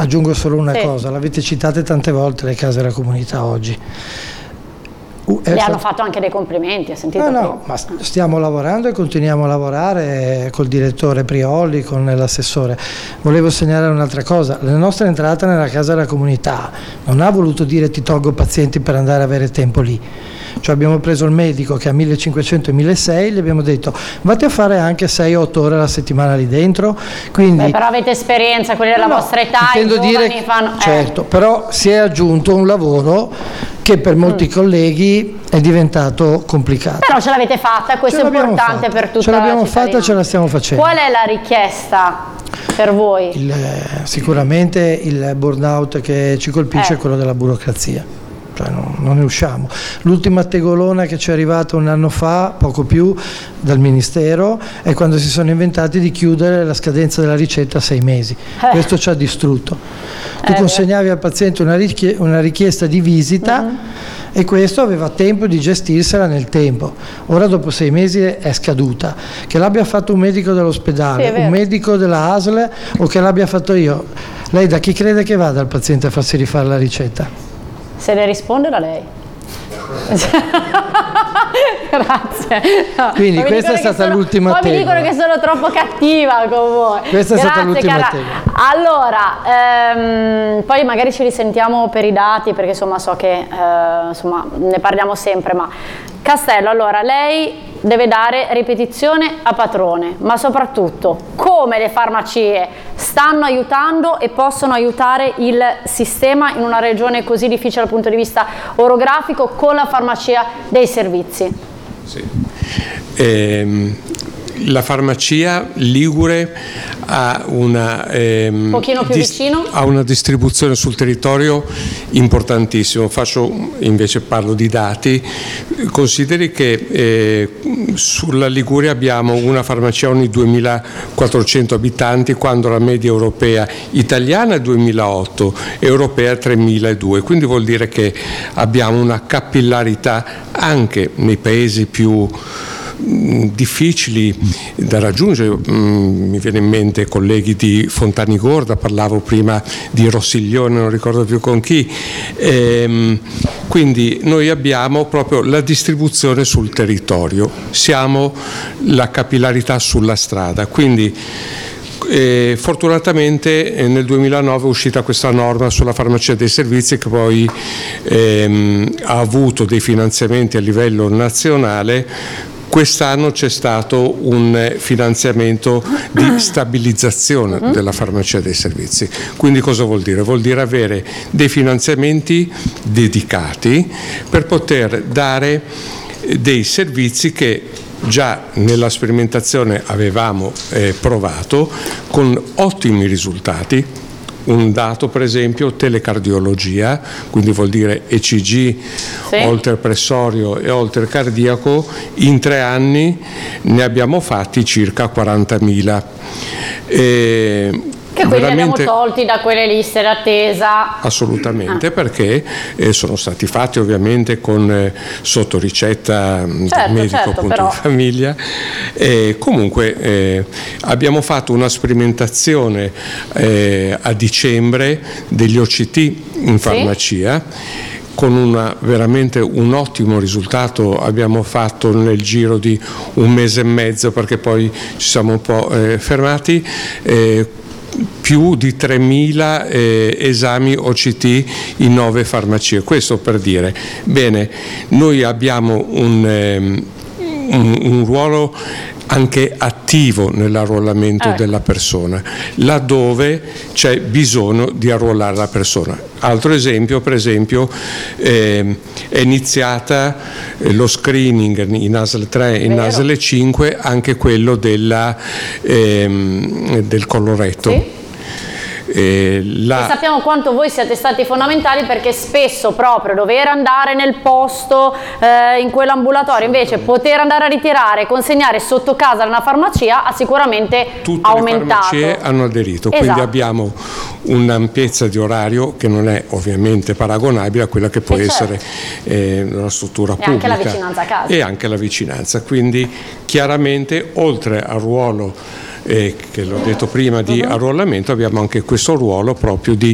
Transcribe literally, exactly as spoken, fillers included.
aggiungo solo una sì. cosa, l'avete citate tante volte le case della comunità oggi. Uh, Le hanno fatto anche dei complimenti, ha sentito? No, no, ma stiamo lavorando e continuiamo a lavorare col direttore Prioli, con l'assessore. Volevo segnalare un'altra cosa, la nostra entrata nella casa della comunità non ha voluto dire ti tolgo pazienti per andare a avere tempo lì. Cioè abbiamo preso il medico che ha millecinquecento e milleseicento, gli abbiamo detto vatti a fare anche sei otto ore alla settimana lì dentro. Quindi, Beh, però avete esperienza, quelli della no, vostra età, i intendo giovani dire, fanno... certo, eh. Però si è aggiunto un lavoro che per molti mm. colleghi è diventato complicato. Però ce l'avete fatta, questo è importante fatta. per tutta ce la l'abbiamo fatta e ce la stiamo facendo. Qual è la richiesta per voi? Il, sicuramente il burnout che ci colpisce eh. è quello della burocrazia. Cioè non, non ne usciamo. L'ultima tegolona che ci è arrivata un anno fa, poco più, dal Ministero, è quando si sono inventati di chiudere la scadenza della ricetta a sei mesi. Eh. Questo ci ha distrutto. Tu eh, consegnavi al paziente una, richie- una richiesta di visita uh-huh. e questo aveva tempo di gestirsela nel tempo. Ora dopo sei mesi è scaduta. Che l'abbia fatto un medico dell'ospedale, sì, un medico della A S L o che l'abbia fatto io, lei da chi crede che vada il paziente a farsi rifare la ricetta? Se ne risponde da lei. Grazie. No, quindi questa è stata l'ultima tema. Poi mi dicono che sono troppo cattiva con voi. Questa è Grazie, stata l'ultima cara. tema. Allora, ehm, poi magari ci risentiamo per i dati, perché insomma so che eh, insomma, ne parliamo sempre, ma Castello, allora lei deve dare ripetizione a padrone, ma soprattutto come le farmacie stanno aiutando e possono aiutare il sistema in una regione così difficile dal punto di vista orografico con la farmacia dei servizi. Sì. Ehm, la farmacia ligure ha una, ehm, pochino più dis- vicino? ha una distribuzione sul territorio importantissimo. Faccio, invece parlo di dati. Consideri che eh, sulla Liguria abbiamo una farmacia ogni duemilaquattrocento abitanti, quando la media europea italiana è duemilaotto, europea è tremiladuecento, quindi vuol dire che abbiamo una capillarità anche nei paesi più difficili da raggiungere. Mi viene in mente colleghi di Fontanigorda, parlavo prima di Rossiglione, non ricordo più con chi, ehm, quindi noi abbiamo proprio la distribuzione sul territorio, siamo la capillarità sulla strada, quindi Eh, fortunatamente eh, nel duemilanove è uscita questa norma sulla farmacia dei servizi che poi ehm, ha avuto dei finanziamenti a livello nazionale. Quest'anno c'è stato un finanziamento di stabilizzazione uh-huh. della farmacia dei servizi. Quindi cosa vuol dire? Vuol dire avere dei finanziamenti dedicati per poter dare dei servizi che già nella sperimentazione avevamo eh, provato con ottimi risultati. Un dato, per esempio, telecardiologia, quindi vuol dire E C G, sì. oltrepressorio e oltrecardiaco, in tre anni ne abbiamo fatti circa quarantamila. E che quelli li abbiamo tolti da quelle liste d'attesa. Assolutamente, ah. perché eh, sono stati fatti ovviamente con eh, sotto ricetta certo, del medico certo, appunto però. di famiglia. E comunque eh, abbiamo fatto una sperimentazione eh, a dicembre degli O C T in farmacia. Sì. Con una, veramente un ottimo risultato abbiamo fatto nel giro di un mese e mezzo, perché poi ci siamo un po' eh, fermati. Eh, più di tremila eh, esami O C T in nove farmacie. Questo per dire, bene, noi abbiamo un, eh, un, un ruolo anche attivo nell'arruolamento eh. della persona, laddove c'è bisogno di arruolare la persona. Altro esempio, per esempio, eh, è iniziata eh, lo screening in A S L tre e in A S L cinque, anche quello della, eh, del coloretto. Sì. Eh, la... E sappiamo quanto voi siate stati fondamentali, perché spesso proprio dover andare nel posto eh, in quell'ambulatorio, invece poter andare a ritirare, consegnare sotto casa una farmacia, ha sicuramente tutte aumentato. Tutte le farmacie hanno aderito, esatto. Quindi abbiamo un'ampiezza di orario che non è ovviamente paragonabile a quella che può e essere certo. eh, una struttura e pubblica. E anche la vicinanza a casa. E anche la vicinanza, quindi chiaramente oltre al ruolo Eh, che l'ho detto prima di uh-huh. arruolamento, abbiamo anche questo ruolo proprio di